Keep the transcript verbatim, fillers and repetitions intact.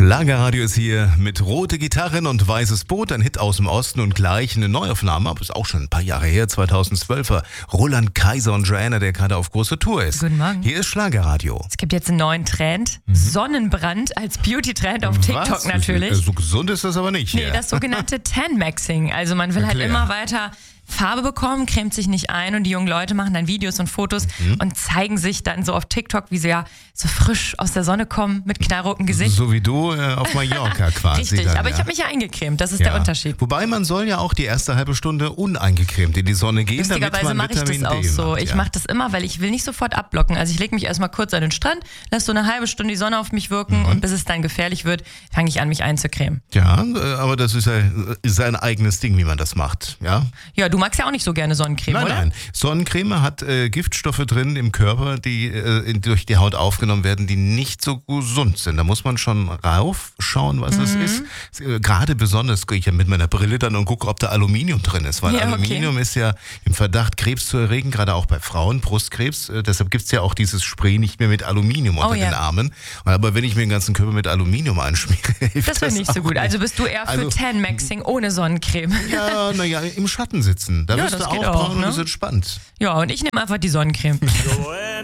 Schlagerradio ist hier mit Rote Gitarren und Weißes Boot, ein Hit aus dem Osten und gleich eine Neuaufnahme, aber ist auch schon ein paar Jahre her, zweitausendzwölfer. Roland Kaiser und Joanna, der gerade auf großer Tour ist. Guten Morgen. Hier ist Schlagerradio. Es gibt jetzt einen neuen Trend, mhm. Sonnenbrand als Beauty-Trend auf TikTok. Was? natürlich. So gesund ist das aber nicht. Nee, hier. das sogenannte Tan-Maxing. Also man will Erklär. halt immer weiter Farbe bekommen, cremt sich nicht ein und die jungen Leute machen dann Videos und Fotos mhm. und zeigen sich dann so auf TikTok, wie sie ja so frisch aus der Sonne kommen mit knallrotem Gesicht. So wie du äh, auf Mallorca quasi. Richtig, dann, aber ja. ich habe mich ja eingecremt, das ist ja. der Unterschied. Wobei man soll ja auch die erste halbe Stunde uneingecremt in die Sonne gehen, damit Lustigerweise man mache ich das Vitamin auch D so. macht, Ich ja. mache das immer, weil ich will nicht sofort abblocken. Also ich lege mich erstmal kurz an den Strand, lasse so eine halbe Stunde die Sonne auf mich wirken mhm. und bis es dann gefährlich wird, fange ich an, mich einzucremen. Ja, äh, aber das ist ja ist ein eigenes Ding, wie man das macht, ja? Ja, du magst ja auch nicht so gerne Sonnencreme, Nein, oder? nein. Sonnencreme hat äh, Giftstoffe drin im Körper, die äh, in, durch die Haut aufgenommen werden, die nicht so gesund sind. Da muss man schon raufschauen, was es Mhm. ist. Äh, Gerade besonders gehe ich ja mit meiner Brille dann und gucke, ob da Aluminium drin ist. Weil Ja, okay. Aluminium ist ja im Verdacht, Krebs zu erregen, gerade auch bei Frauen, Brustkrebs. Äh, deshalb gibt es ja auch dieses Spray nicht mehr mit Aluminium unter Oh, ja. den Armen. Aber wenn ich mir den ganzen Körper mit Aluminium einschmiere, hilft Das wäre nicht so auch gut. Also bist du eher für Also- Tan-Maxing ohne Sonnencreme. Ja, naja, im Schatten sitzen. Da Ja, wirst du das auch geht auch, braun und ne? ist entspannt. Ja, und ich nehme einfach die Sonnencreme.